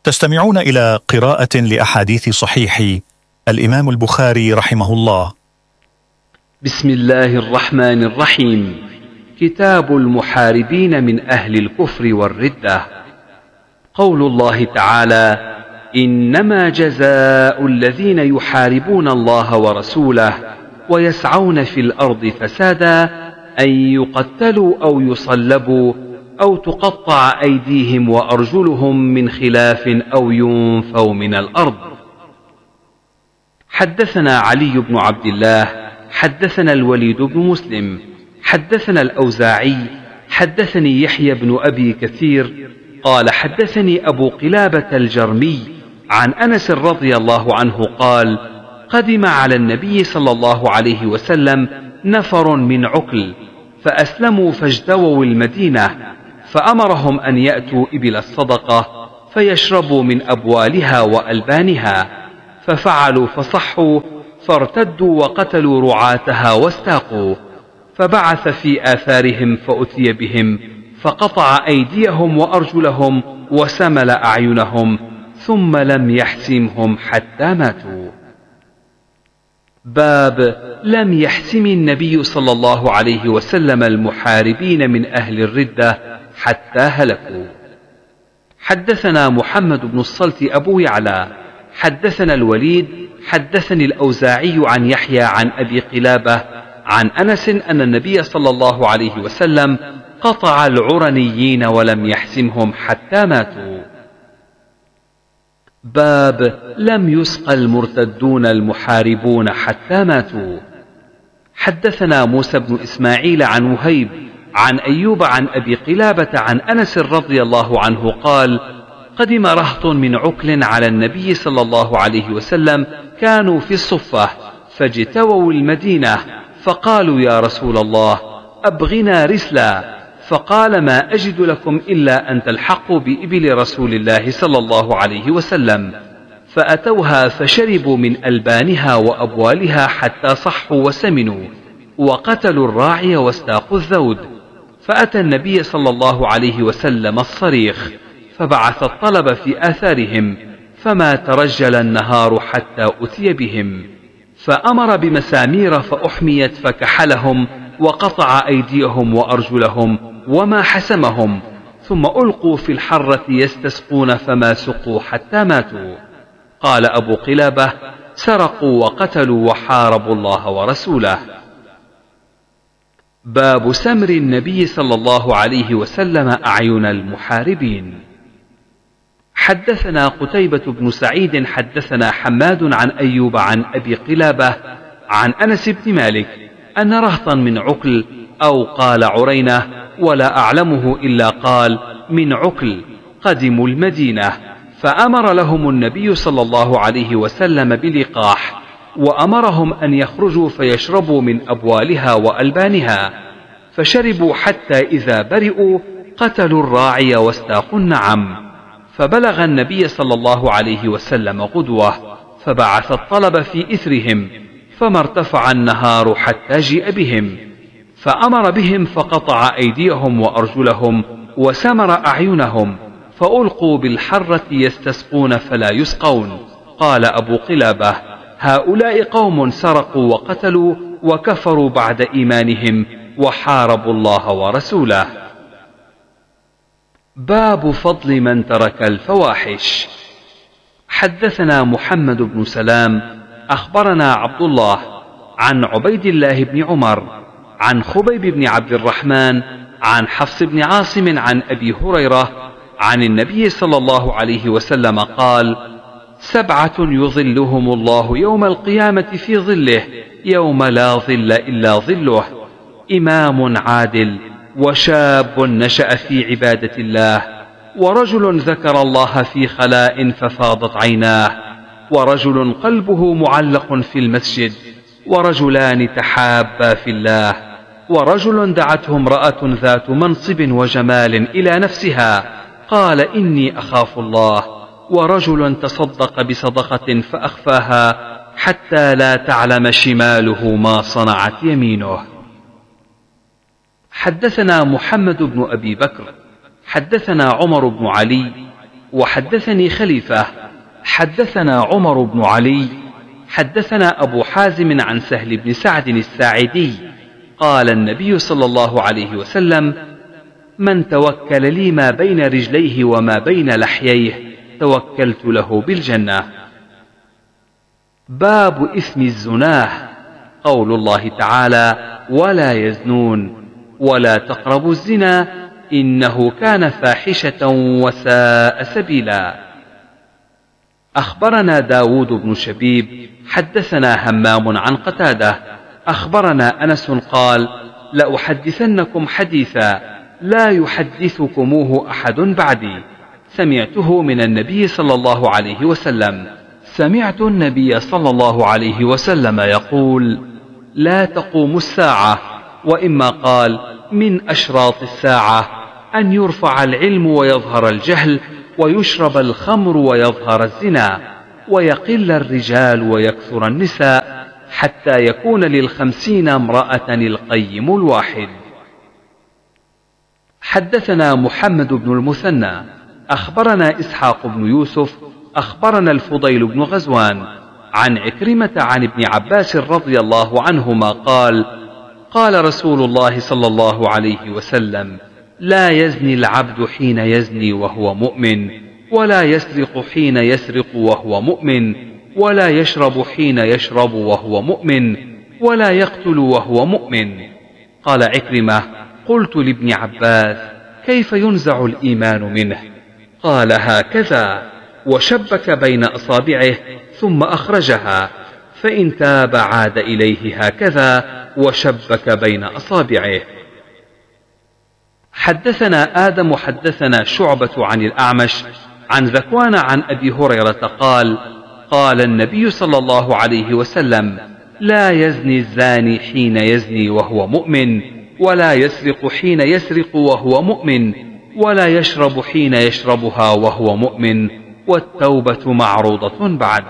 تستمعون إلى قراءة لأحاديث صحيح الإمام البخاري رحمه الله. بسم الله الرحمن الرحيم. كتاب المحاربين من أهل الكفر والردة. قول الله تعالى: إنما جزاء الذين يحاربون الله ورسوله ويسعون في الأرض فسادا أن يقتلوا أو يصلبوا أو تقطع أيديهم وأرجلهم من خلاف أو ينفوا من الأرض. حدثنا علي بن عبد الله حدثنا الوليد بن مسلم حدثنا الأوزاعي حدثني يحيى بن أبي كثير قال حدثني أبو قلابة الجرمي عن أنس رضي الله عنه قال: قدم على النبي صلى الله عليه وسلم نفر من عكل فأسلموا فاجتووا المدينة، فأمرهم أن يأتوا إبل الصدقة فيشربوا من أبوالها وألبانها، ففعلوا فصحوا فارتدوا وقتلوا رعاتها واستاقوا، فبعث في آثارهم فأتي بهم فقطع أيديهم وأرجلهم وسمل أعينهم ثم لم يحسمهم حتى ماتوا. باب لم يحسم النبي صلى الله عليه وسلم المحاربين من أهل الردة حتى هلكوا. حدثنا محمد بن الصلت أبو يعلى حدثنا الوليد حدثني الأوزاعي عن يحيى عن أبي قلابة عن أنس أن النبي صلى الله عليه وسلم قطع العرنيين ولم يحسمهم حتى ماتوا. باب لم يسق المرتدون المحاربون حتى ماتوا. حدثنا موسى بن إسماعيل عن وهيب عن أيوب عن أبي قلابة عن أنس رضي الله عنه قال: قدم رهط من عكل على النبي صلى الله عليه وسلم، كانوا في الصفة فاجتووا المدينة، فقالوا: يا رسول الله أبغنا رسلا، فقال: ما أجد لكم إلا أن تلحقوا بإبل رسول الله صلى الله عليه وسلم، فأتوها فشربوا من ألبانها وأبوالها حتى صحوا وسمنوا، وقتلوا الراعي واستاقوا الذود، فأتى النبي صلى الله عليه وسلم الصريخ، فبعث الطلب في آثارهم، فما ترجل النهار حتى أتي بهم، فأمر بمسامير فأحميت فكحلهم وقطع أيديهم وأرجلهم وما حسمهم، ثم ألقوا في الحرة يستسقون فما سقوا حتى ماتوا. قال أبو قلابة: سرقوا وقتلوا وحاربوا الله ورسوله. باب سمر النبي صلى الله عليه وسلم أعين المحاربين. حدثنا قتيبة بن سعيد حدثنا حماد عن أيوب عن أبي قلابة عن أنس بن مالك أن رهطا من عكل أو قال عرينة ولا أعلمه إلا قال من عكل قدموا المدينة، فأمر لهم النبي صلى الله عليه وسلم بلقاح، وأمرهم أن يخرجوا فيشربوا من أبوالها وألبانها، فشربوا حتى إذا برئوا قتلوا الراعي واستاقوا النعم، فبلغ النبي صلى الله عليه وسلم غدوة، فبعث الطلب في إثرهم، فما ارتفع النهار حتى جيء بهم، فأمر بهم فقطع أيديهم وأرجلهم وسمر أعينهم، فألقوا بالحرة يستسقون فلا يسقون. قال أبو قلابة: هؤلاء قوم سرقوا وقتلوا وكفروا بعد إيمانهم وحاربوا الله ورسوله. باب فضل من ترك الفواحش. حدثنا محمد بن سلام أخبرنا عبد الله عن عبيد الله بن عمر عن خبيب بن عبد الرحمن عن حفص بن عاصم عن أبي هريرة عن النبي صلى الله عليه وسلم قال: 7 يظلهم الله يوم القيامة في ظله يوم لا ظل إلا ظله: إمام عادل، وشاب نشأ في عبادة الله، ورجل ذكر الله في خلاء ففاضت عيناه، ورجل قلبه معلق في المسجد، ورجلان تحابا في الله، ورجل دعته امرأة ذات منصب وجمال إلى نفسها قال: إني أخاف الله، ورجل تصدق بصدقة فأخفاها حتى لا تعلم شماله ما صنعت يمينه. حدثنا محمد بن أبي بكر حدثنا عمر بن علي وحدثني خليفة حدثنا عمر بن علي حدثنا أبو حازم عن سهل بن سعد الساعدي قال النبي صلى الله عليه وسلم: من توكل لي ما بين رجليه وما بين لحييه توكلت له بالجنة. باب إثم الزناه. قول الله تعالى: ولا يزنون ولا تقربوا الزنا إنه كان فاحشة وساء سبيلا. أخبرنا داود بن شبيب حدثنا همام عن قتادة أخبرنا أنس قال: لأحدثنكم حديثا لا يحدثكموه أحد بعدي سمعته من النبي صلى الله عليه وسلم. سمعت النبي صلى الله عليه وسلم يقول: لا تقوم الساعة، وإما قال من أشراط الساعة أن يرفع العلم ويظهر الجهل، ويشرب الخمر ويظهر الزنا، ويقل الرجال ويكثر النساء، حتى يكون لل50 امرأة القيم الواحد. حدثنا محمد بن المثنى أخبرنا إسحاق بن يوسف أخبرنا الفضيل بن غزوان عن عكرمة عن ابن عباس رضي الله عنهما قال: قال رسول الله صلى الله عليه وسلم: لا يزني العبد حين يزني وهو مؤمن، ولا يسرق حين يسرق وهو مؤمن، ولا يشرب حين يشرب وهو مؤمن، ولا يقتل وهو مؤمن. قال عكرمة: قلت لابن عباس: كيف ينزع الإيمان منه؟ قال: هكذا، وشبك بين أصابعه ثم أخرجها، فإن تاب عاد إليه هكذا، وشبك بين أصابعه. حدثنا آدم حدثنا شعبة عن الأعمش عن ذكوان عن أبي هريرة قال: قال النبي صلى الله عليه وسلم: لا يزني الزاني حين يزني وهو مؤمن، ولا يسرق حين يسرق وهو مؤمن، ولا يشرب حين يشربها وهو مؤمن، والتوبة معروضة بعد.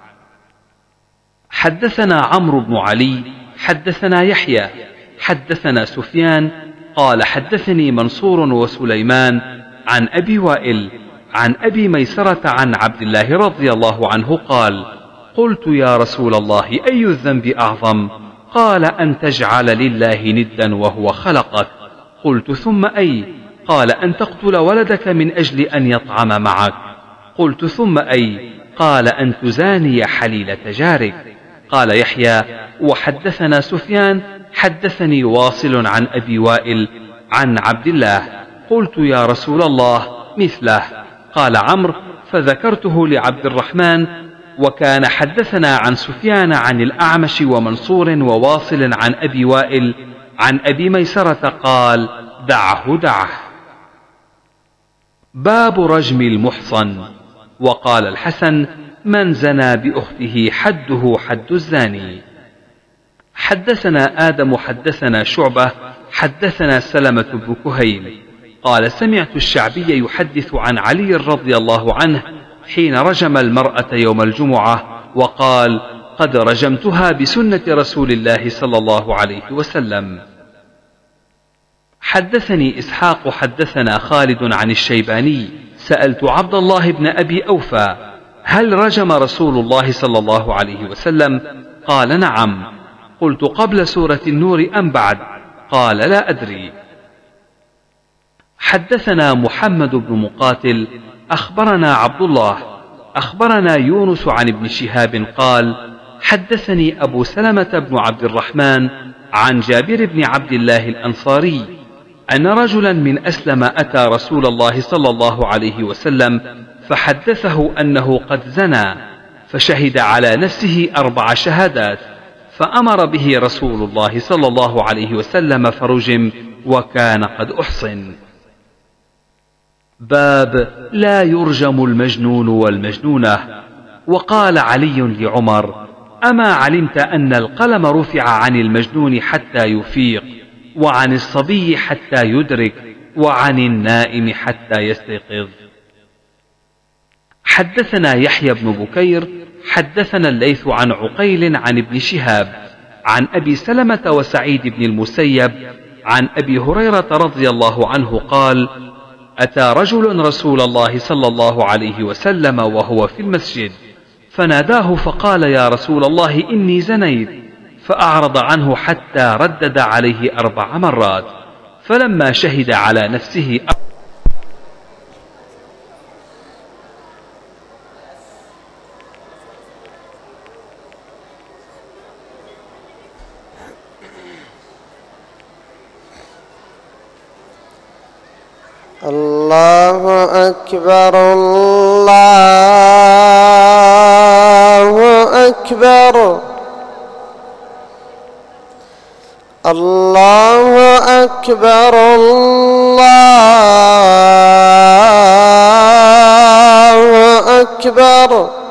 حدثنا عمرو بن علي حدثنا يحيى حدثنا سفيان قال: حدثني منصور وسليمان عن أبي وائل عن أبي ميسرة عن عبد الله رضي الله عنه قال: قلت يا رسول الله أي الذنب أعظم؟ قال: أن تجعل لله ندا وهو خلقك. قلت: ثم أي؟ قال: أن تقتل ولدك من أجل أن يطعم معك. قلت: ثم أي؟ قال: أن تزاني حليلة جارك. قال يحيى: وحدثنا سفيان حدثني واصل عن أبي وائل عن عبد الله. قلت: يا رسول الله مثله. قال عمرو: فذكرته لعبد الرحمن، وكان حدثنا عن سفيان عن الأعمش ومنصور وواصل عن أبي وائل عن أبي ميسرة قال: دعه. باب رجم المحصن. وقال الحسن: من زنى بأخته حده حد الزاني. حدثنا آدم حدثنا شعبة حدثنا سلمة بن كهيل قال: سمعت الشعبي يحدث عن علي رضي الله عنه حين رجم المرأة يوم الجمعة وقال: قد رجمتها بسنة رسول الله صلى الله عليه وسلم. حدثني إسحاق حدثنا خالد عن الشيباني: سألت عبد الله بن أبي أوفى: هل رجم رسول الله صلى الله عليه وسلم؟ قال: نعم. قلت: قبل سورة النور أم بعد؟ قال: لا أدري. حدثنا محمد بن مقاتل أخبرنا عبد الله أخبرنا يونس عن ابن شهاب قال: حدثني أبو سلمة بن عبد الرحمن عن جابر بن عبد الله الأنصاري أن رجلا من أسلم أتى رسول الله صلى الله عليه وسلم فحدثه أنه قد زنى، فشهد على نفسه 4 شهادات، فأمر به رسول الله صلى الله عليه وسلم فرجم، وكان قد أحصن. باب لا يرجم المجنون والمجنونة. وقال علي لعمر: أما علمت أن القلم رفع عن المجنون حتى يفيق، وعن الصبي حتى يدرك، وعن النائم حتى يستيقظ. حدثنا يحيى بن بكير حدثنا الليث عن عقيل عن ابن شهاب عن أبي سلمة وسعيد بن المسيب عن أبي هريرة رضي الله عنه قال: أتى رجل رسول الله صلى الله عليه وسلم وهو في المسجد، فناداه فقال: يا رسول الله إني زنيت، فأعرض عنه حتى ردد عليه 4 مرات، فلما شهد على نفسه الله أكبر الله أكبر الله أكبر الله أكبر